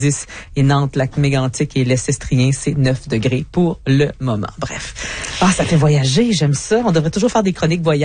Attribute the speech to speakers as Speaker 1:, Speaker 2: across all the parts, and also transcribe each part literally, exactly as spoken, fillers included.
Speaker 1: dix et Nantes, Lac-Mégantic et l'Est-Estrien, c'est neuf degrés pour le moment. Bref. Ah, ça fait voyager, j'aime ça. On devrait toujours faire des chroniques voyage.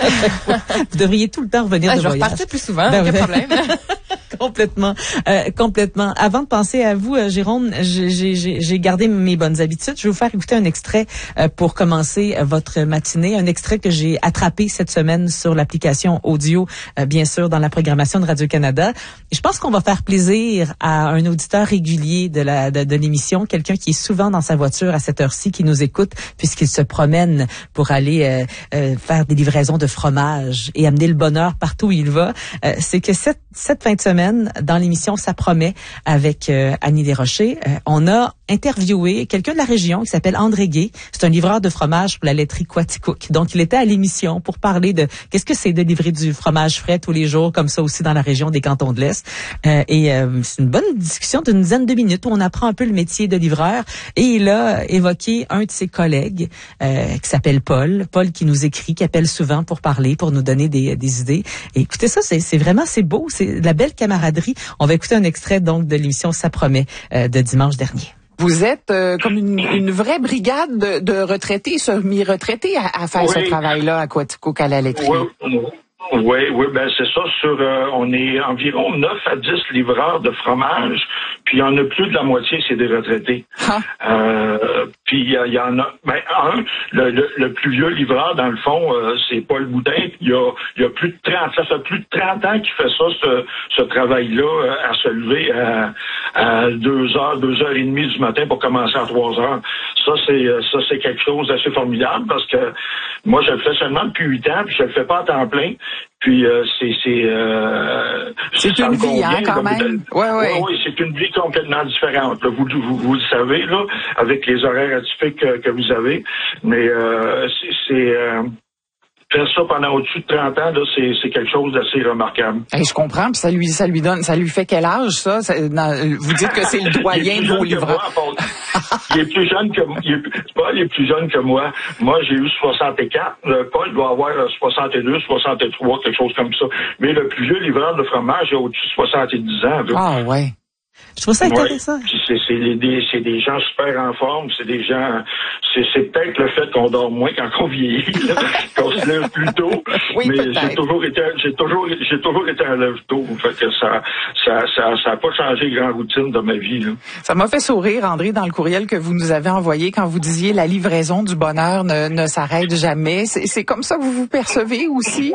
Speaker 1: Vous devriez tout le temps revenir
Speaker 2: ah,
Speaker 1: de
Speaker 2: je
Speaker 1: voyage.
Speaker 2: Je vais repartir plus souvent,
Speaker 1: ben,
Speaker 2: aucun
Speaker 1: ouais.
Speaker 2: problème.
Speaker 1: Complètement, euh, complètement. Avant de penser à vous, euh, Jérôme, j'ai, j'ai, j'ai gardé mes bonnes habitudes. Je vais vous faire écouter un extrait euh, pour commencer euh, votre matinée. Un extrait que j'ai attrapé cette semaine sur l'application audio, euh, bien sûr, dans la programmation de Radio-Canada. Et je pense qu'on va faire plaisir à un auditeur régulier de la de, de l'émission, quelqu'un qui est souvent dans sa voiture à cette heure-ci, qui nous écoute, puisqu'il se promène pour aller euh, euh, faire des livraisons de fromage et amener le bonheur partout où il va. Euh, c'est que cette, cette fin de semaine, dans l'émission Ça promet avec euh, Annie Desrochers, euh, on a interviewé quelqu'un de la région qui s'appelle André Gay. C'est un livreur de fromage pour la laiterie Quaticook. Donc, il était à l'émission pour parler de qu'est-ce que c'est de livrer du fromage frais tous les jours, comme ça aussi dans la région des Cantons de l'Est. Euh, et euh, c'est une bonne discussion d'une dizaine de minutes où on apprend un peu le métier de livreur. Et il a évoqué un de ses collègues euh, qui s'appelle Paul. Paul qui nous écrit, qui appelle souvent pour parler, pour nous donner des, des idées. Et écoutez ça, c'est, c'est vraiment, c'est beau. C'est de la belle camaraderie. On va écouter un extrait donc de l'émission Ça promet euh, de dimanche dernier.
Speaker 3: Vous êtes euh, comme une, une vraie brigade de, de retraités, semi-retraités à, à faire oui. ce travail-là à Quaticook, à la laiterie.
Speaker 4: Oui, oui, oui, ben c'est ça. Sur, euh, on est environ neuf à dix livreurs de fromage, puis il y en a plus de la moitié, c'est des retraités. Ah. Euh, puis il y, y en a, ben un, le, le, le plus vieux livreur dans le fond, euh, c'est Paul Boudin. Il y a, il y a plus de trente, ça fait plus de trente ans qu'il fait ça, ce, ce travail-là, à se lever à, à deux heures, deux heures et demie du matin pour commencer à trois heures. Ça c'est, ça c'est quelque chose d'assez formidable parce que moi je le fais seulement depuis huit ans, puis je le fais pas à temps plein. Puis euh, c'est c'est euh,
Speaker 3: c'est une vie hein, quand même.
Speaker 4: Oui, oui, oui, c'est une vie complètement différente. Là. Vous, vous vous le savez là, avec les horaires atypiques que, que vous avez, mais euh, c'est, c'est euh, faire ça pendant au-dessus de trente ans, là, c'est, c'est quelque chose d'assez remarquable.
Speaker 3: Hey, je comprends, puis ça lui, ça lui donne, ça lui fait quel âge, ça? ça dans, vous dites que c'est le doyen de vos livreurs.
Speaker 4: Il est plus jeune que moi. Il est, Paul est plus jeune que moi. Moi, j'ai eu soixante-quatre. Paul doit avoir soixante-deux, soixante-trois, quelque chose comme ça. Mais le plus vieux livreur de fromage a au-dessus de soixante-dix ans. Là.
Speaker 3: Ah, ouais.
Speaker 1: Je trouve ça intéressant.
Speaker 4: Ouais. C'est, c'est, des, c'est des gens super en forme. C'est des gens. C'est, c'est peut-être le fait qu'on dort moins quand on vieillit, là, qu'on se lève plus tôt.
Speaker 3: Oui,
Speaker 4: mais
Speaker 3: peut-être.
Speaker 4: j'ai toujours été, j'ai toujours, j'ai toujours été un lève tôt. Fait que ça, ça, ça, ça a pas changé grand routine de ma vie. Là.
Speaker 3: Ça m'a fait sourire, André, dans le courriel que vous nous avez envoyé quand vous disiez la livraison du bonheur ne, ne s'arrête jamais. C'est, c'est comme ça que vous vous percevez aussi?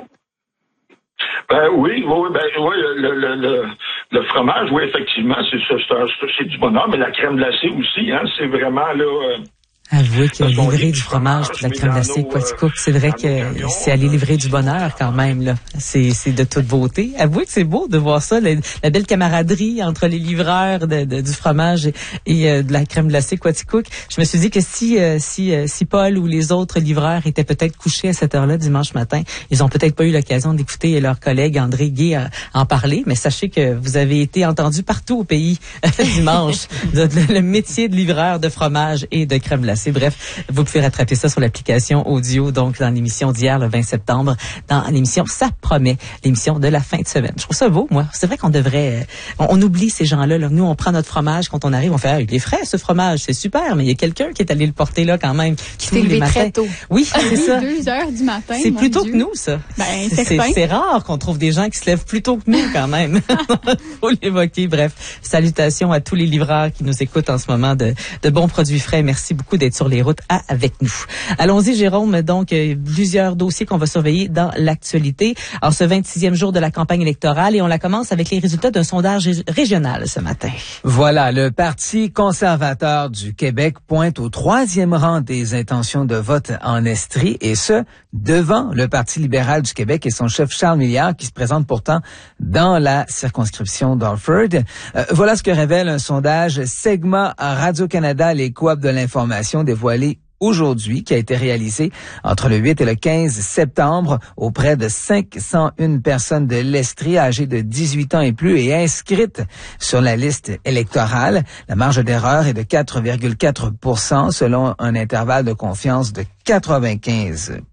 Speaker 4: Ben oui, oui, ben oui, le, le, le, le fromage, oui, effectivement, c'est ça, c'est, c'est du bonheur, mais la crème glacée aussi, hein, c'est vraiment là. Euh,
Speaker 1: Avouez qu'il a livré du fromage et de la crème glacée Quaticook. C'est vrai que c'est aller livrer du bonheur quand même, là. C'est, c'est de toute beauté. Avouez que c'est beau de voir ça, la, la belle camaraderie entre les livreurs de, de, du fromage et, et euh, de la crème glacée Quaticook. Je me suis dit que si, euh, si, euh, si Paul ou les autres livreurs étaient peut-être couchés à cette heure-là dimanche matin, ils ont peut-être pas eu l'occasion d'écouter leur collègue André Gay euh, en parler, mais sachez que vous avez été entendu partout au pays dimanche. de, de, le métier de livreur de fromage et de crème glacée. Bref, vous pouvez rattraper ça sur l'application audio, donc dans l'émission d'hier, le vingt septembre, dans l'émission Ça promet, l'émission de la fin de semaine. Je trouve ça beau, moi. C'est vrai qu'on devrait... On, on oublie ces gens-là. Là. Nous, on prend notre fromage quand on arrive, on fait ah, « il est frais, ce fromage, c'est super », mais il y a quelqu'un qui est allé le porter là quand même.
Speaker 5: Qui s'est levé très tôt.
Speaker 1: Oui, c'est ça.
Speaker 5: deux heures du matin,
Speaker 1: C'est plus tôt
Speaker 5: Dieu.
Speaker 1: que nous, ça.
Speaker 5: Ben,
Speaker 1: c'est, c'est, c'est rare qu'on trouve des gens qui se lèvent plus tôt que nous, quand même. Faut l'évoquer. Bref, salutations à tous les livreurs qui nous écoutent en ce moment de, de bons produits frais. Merci beaucoup d'être sur les routes à avec nous. Allons-y, Jérôme. Donc, euh, plusieurs dossiers qu'on va surveiller dans l'actualité. Alors, ce vingt-sixième jour de la campagne électorale, et on la commence avec les résultats d'un sondage régional ce matin.
Speaker 6: Voilà, le Parti conservateur du Québec pointe au troisième rang des intentions de vote en Estrie, et ce, devant le Parti libéral du Québec et son chef Charles Milliard, qui se présente pourtant dans la circonscription d'Alford. Euh, voilà ce que révèle un sondage Segma à Radio-Canada, les coop de l'information dévoilé aujourd'hui, qui a été réalisé entre le huit et le quinze septembre auprès de cinq cent un personnes de l'Estrie âgées de dix-huit ans et plus et inscrites sur la liste électorale. La marge d'erreur est de quatre virgule quatre pour cent selon un intervalle de confiance de quatre-vingt-quinze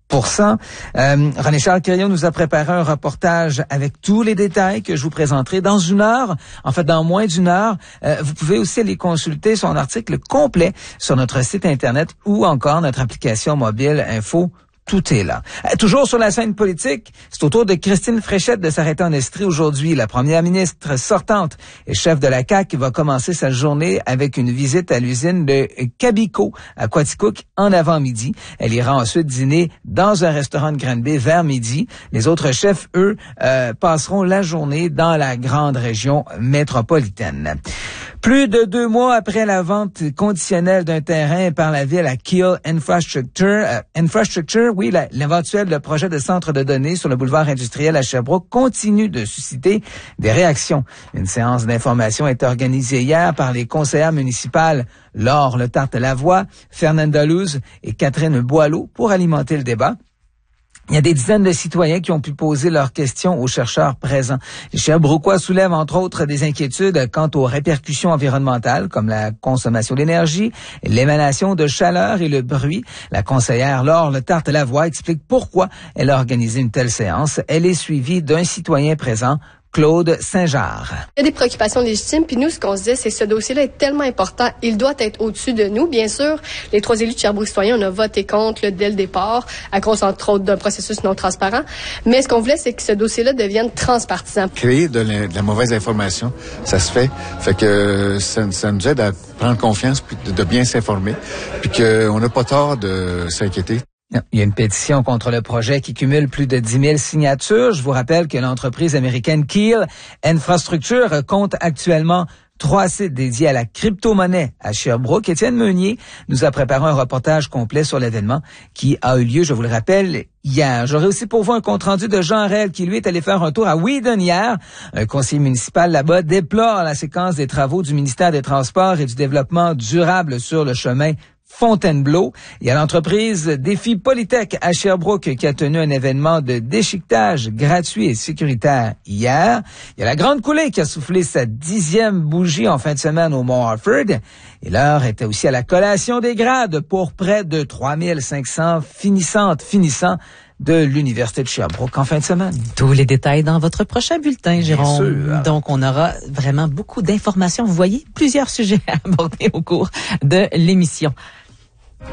Speaker 6: pour cent. Euh, René-Charles Quirion nous a préparé un reportage avec tous les détails que je vous présenterai dans une heure. En fait, dans moins d'une heure. Euh, vous pouvez aussi aller consulter son article complet sur notre site Internet ou encore notre application mobile Info. Tout est là. Euh, toujours sur la scène politique, c'est au tour de Christine Fréchette de s'arrêter en Estrie aujourd'hui. La première ministre sortante et chef de la C A Q va commencer sa journée avec une visite à l'usine de Cabico à Quaticook en avant-midi. Elle ira ensuite dîner dans un restaurant de Granby vers midi. Les autres chefs, eux, euh, passeront la journée dans la grande région métropolitaine. Plus de deux mois après la vente conditionnelle d'un terrain par la ville à Keel Infrastructure, euh, Infrastructure, oui, la, l'éventuel le projet de centre de données sur le boulevard industriel à Sherbrooke continue de susciter des réactions. Une séance d'information est organisée hier par les conseillères municipales Laure Le Tarte-Lavoie, Fernanda Luz et Catherine Boileau pour alimenter le débat. Il y a des dizaines de citoyens qui ont pu poser leurs questions aux chercheurs présents. Les Sherbrookois soulèvent entre autres des inquiétudes quant aux répercussions environnementales comme la consommation d'énergie, l'émanation de chaleur et le bruit. La conseillère Laure Le Tarte-Lavoie explique pourquoi elle a organisé une telle séance. Elle est suivie d'un citoyen présent, Claude Saint-Jard.
Speaker 2: Il y a des préoccupations légitimes, puis nous, ce qu'on se dit, c'est que ce dossier-là est tellement important, il doit être au-dessus de nous. Bien sûr, les trois élus de Sherbrooke citoyens, on a voté contre là, dès le départ, à cause, entre autres, d'un processus non transparent. Mais ce qu'on voulait, c'est que ce dossier-là devienne transpartisan.
Speaker 7: Créer de la, de la mauvaise information, ça se fait. Fait que ça, ça nous aide à prendre confiance, puis de, de bien s'informer, puis qu'on n'a pas tort de s'inquiéter.
Speaker 6: Il y a une pétition contre le projet qui cumule plus de dix mille signatures. Je vous rappelle que l'entreprise américaine Keel Infrastructure compte actuellement trois sites dédiés à la crypto-monnaie à Sherbrooke. Étienne Meunier nous a préparé un reportage complet sur l'événement qui a eu lieu, je vous le rappelle, hier. J'aurai aussi pour vous un compte-rendu de Jean Rel qui, lui, est allé faire un tour à Wheaton hier. Un conseiller municipal là-bas déplore la séquence des travaux du ministère des Transports et du Développement durable sur le chemin Fontainebleau. Il y a l'entreprise Défi Polytech à Sherbrooke qui a tenu un événement de déchiquetage gratuit et sécuritaire hier. Il y a la Grande Coulée qui a soufflé sa dixième bougie en fin de semaine au Mont Harford. Et l'heure était aussi à la collation des grades pour près de trois mille cinq cents finissantes, finissants de l'Université de Sherbrooke en fin de semaine.
Speaker 1: Tous les détails dans votre prochain bulletin, Jérôme. Donc, on aura vraiment beaucoup d'informations. Vous voyez, plusieurs sujets à aborder au cours de l'émission.